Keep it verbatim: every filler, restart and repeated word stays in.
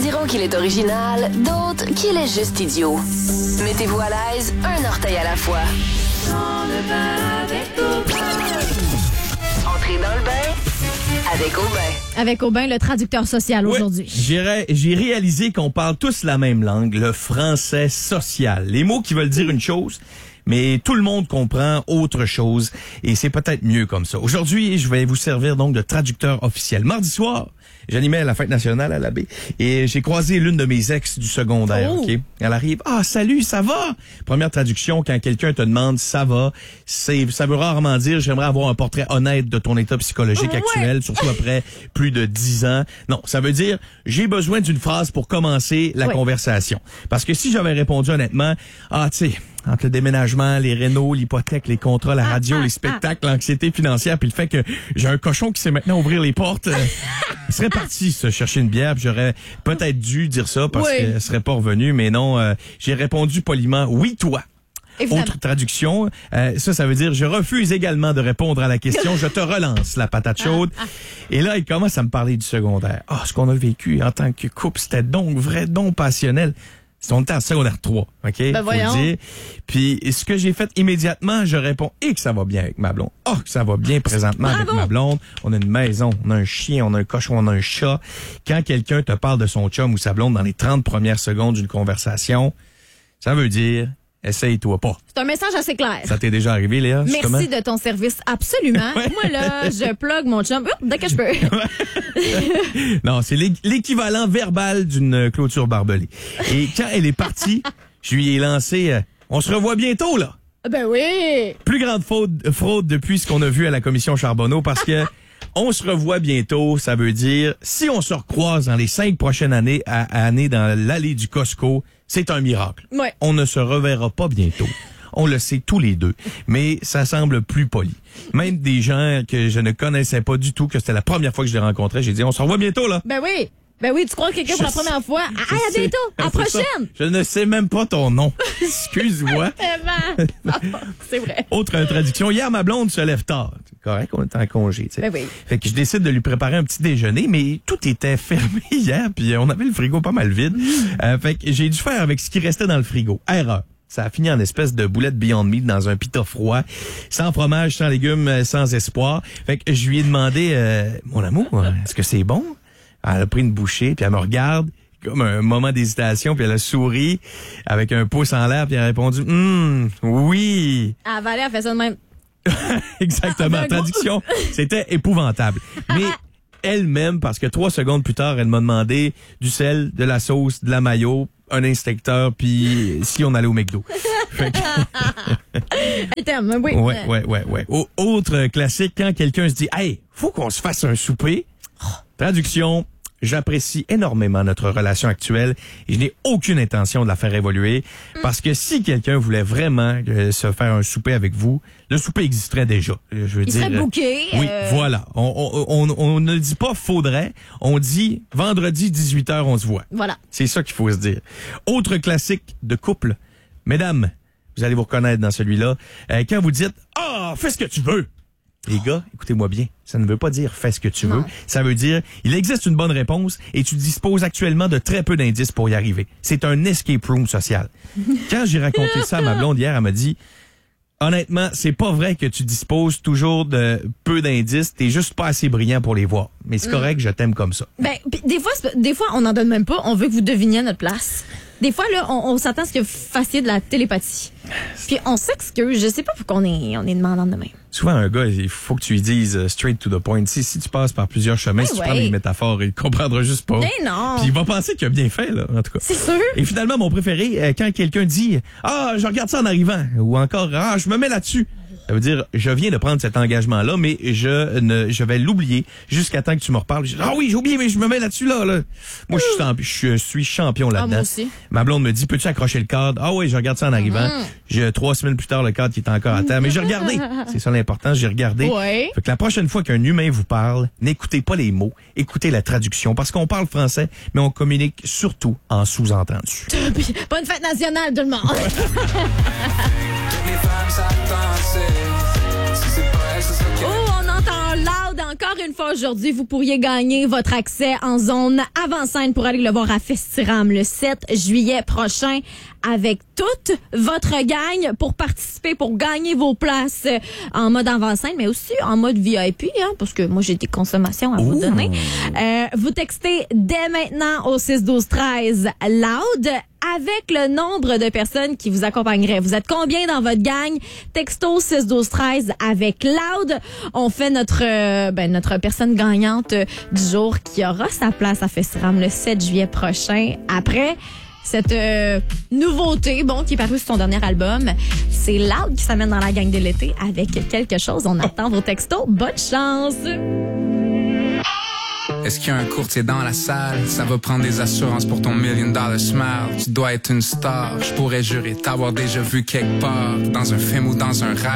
diront qu'il est original, d'autres qu'il est juste idiot. Mettez-vous à l'aise, un orteil à la fois. Dans le bain avec Aubin. Entrez dans le bain avec Aubin. Avec Aubin, le traducteur social ouais, aujourd'hui. J'ai, j'ai réalisé qu'on parle tous la même langue, le français social. Les mots qui veulent dire une chose, mais tout le monde comprend autre chose et c'est peut-être mieux comme ça. Aujourd'hui, je vais vous servir donc de traducteur officiel. Mardi soir, j'animais la fête nationale à la baie et j'ai croisé l'une de mes ex du secondaire. Oh. Ok, elle arrive, ah salut, ça va. Première traduction, quand quelqu'un te demande ça va, c'est ça veut rarement dire j'aimerais avoir un portrait honnête de ton état psychologique ouais. actuel, surtout après plus de dix ans. Non, ça veut dire j'ai besoin d'une phrase pour commencer la ouais. conversation. Parce que si j'avais répondu honnêtement, ah tu sais, entre le déménagement, les rénaux, l'hypothèque, les contrats, la radio, ah, ah, les spectacles, ah. l'anxiété financière, puis le fait que j'ai un cochon qui sait maintenant ouvrir les portes, euh, il serait parti se chercher une bière, puis j'aurais peut-être dû dire ça parce oui. qu'elle serait pas revenue, mais non, euh, j'ai répondu poliment « Oui, toi ». Autre traduction, euh, ça, ça veut dire « Je refuse également de répondre à la question, je te relance la patate chaude ah, ». Ah. Et là, il commence à me parler du secondaire. Ah, oh, ce qu'on a vécu en tant que couple, c'était donc vrai, donc passionnel. On était en secondaire trois, OK? Ben voyons. Faut le dire. Puis, ce que j'ai fait immédiatement, je réponds, et que ça va bien avec ma blonde. Oh, que ça va bien présentement Bravo. avec ma blonde. On a une maison, on a un chien, on a un cochon, on a un chat. Quand quelqu'un te parle de son chum ou sa blonde dans les trente premières secondes d'une conversation, ça veut dire, essaye-toi pas. C'est un message assez clair. Ça t'est déjà arrivé, Léa? Merci comment? de ton service, absolument. Ouais. Moi, là, je plug mon chum oh, dès que je peux. Non, c'est l'équivalent verbal d'une clôture barbelée. Et quand elle est partie, je lui ai lancé euh, « On se revoit bientôt, là! » Ben oui! Plus grande fraude, fraude depuis ce qu'on a vu à la commission Charbonneau, parce que on se revoit bientôt, ça veut dire si on se recroise dans les cinq prochaines années à, à années dans l'allée du Costco, c'est un miracle. Ouais. On ne se reverra pas bientôt. On le sait tous les deux, mais ça semble plus poli. Même des gens que je ne connaissais pas du tout, que c'était la première fois que je les rencontrais, j'ai dit on se revoit bientôt là. Ben oui. Ben oui, tu crois que quelqu'un pour la première fois? Ah, à bientôt! À la prochaine! Ça. Je ne sais même pas ton nom. Excuse-moi. C'est vrai. Autre traduction. Hier, ma blonde se lève tard. C'est correct, on est en congé, tu sais. Ben oui. Fait que je décide de lui préparer un petit déjeuner, mais tout était fermé hier, puis on avait le frigo pas mal vide. Mm. Euh, fait que j'ai dû faire avec ce qui restait dans le frigo. Erreur. Ça a fini en espèce de boulette Beyond Meat dans un pita froid, sans fromage, sans légumes, sans espoir. Fait que je lui ai demandé, euh, mon amour, est-ce que c'est bon? Elle a pris une bouchée, puis elle me regarde, comme un moment d'hésitation, puis elle a souri avec un pouce en l'air, puis elle a répondu hum, oui. Ah, Valérie a fait ça de même. Exactement. Ah, traduction, c'était épouvantable. Mais elle-même, parce que trois secondes plus tard, elle m'a demandé du sel, de la sauce, de la mayo, un inspecteur, puis si on allait au McDo. Fait que... Elle t'aime, oui. Ouais, ouais, ouais, ouais. Au- autre classique, quand quelqu'un se dit, hey, faut qu'on se fasse un souper. Traduction, j'apprécie énormément notre relation actuelle et je n'ai aucune intention de la faire évoluer mm. parce que si quelqu'un voulait vraiment euh, se faire un souper avec vous, le souper existerait déjà. Je veux Il dire, serait booké. Oui, euh... voilà. On, on, on, on ne dit pas faudrait, on dit vendredi dix-huit heures, on se voit. Voilà. C'est ça qu'il faut se dire. Autre classique de couple, mesdames, vous allez vous reconnaître dans celui-là, euh, quand vous dites « Ah, fais ce que tu veux ». Les gars, écoutez-moi bien, ça ne veut pas dire « fais ce que tu non. veux ». Ça veut dire « il existe une bonne réponse et tu disposes actuellement de très peu d'indices pour y arriver ». C'est un escape room social. Quand j'ai raconté ça à ma blonde hier, elle m'a dit « Honnêtement, c'est pas vrai que tu disposes toujours de peu d'indices, t'es juste pas assez brillant pour les voir. Mais c'est correct, je t'aime comme ça. » Ben, des fois, des fois, on n'en donne même pas, on veut que vous deviniez à notre place. Des fois, là, on, on s'attend à ce que vous fassiez de la télépathie. Puis on s'excuse, je sais pas pourquoi on est, on est demandant de même. Souvent, un gars, il faut que tu lui dises uh, straight to the point. Si, si tu passes par plusieurs chemins, Ben si tu ouais. prends des métaphores, il comprendra juste pas. Ben non. Puis il va penser qu'il a bien fait, là, en tout cas. C'est sûr. Et finalement, mon préféré, euh, quand quelqu'un dit « Ah, je regarde ça en arrivant » ou encore « Ah, je me mets là-dessus ». Ça veut dire, je viens de prendre cet engagement-là, mais je ne, je vais l'oublier jusqu'à temps que tu me reparles. Je dis, ah oui, j'ai oublié, mais je me mets là-dessus, là, là. Moi, je suis, je suis champion là-dedans. Ah, moi aussi. Ma blonde me dit, peux-tu accrocher le cadre? Ah oui, je regarde ça en arrivant. Mm-hmm. J'ai trois semaines plus tard le cadre qui est encore à terre. Mais j'ai regardé. C'est ça l'important, j'ai regardé. Ouais. Fait que la prochaine fois qu'un humain vous parle, n'écoutez pas les mots, écoutez la traduction. Parce qu'on parle français, mais on communique surtout en sous-entendu. Bonne fête nationale, tout le monde. Les femmes savent danser. Si c'est pas elle, ce serait Oh, on entend loud en encore une fois aujourd'hui, vous pourriez gagner votre accès en zone avant-scène pour aller le voir à Festiram le sept juillet prochain avec toute votre gang pour participer, pour gagner vos places en mode avant-scène, mais aussi en mode V I P, hein, parce que moi, j'ai des consommations à Ouh. vous donner. Euh, vous textez dès maintenant au six douze treize loud avec le nombre de personnes qui vous accompagneraient. Vous êtes combien dans votre gang? Texto six douze treize avec loud. On fait notre euh, ben, notre personne gagnante du jour qui aura sa place à Festiram le sept juillet prochain. Après cette euh, nouveauté, bon, qui est parue sur son dernier album, c'est Loud qui s'amène dans la gang de l'été avec quelque chose. On attend vos textos. Bonne chance! Est-ce qu'il y a un courtier dans la salle? Ça va prendre des assurances pour ton million dollar smile. Tu dois être une star. Je pourrais jurer t'avoir déjà vu quelque part, dans un film ou dans un rêve.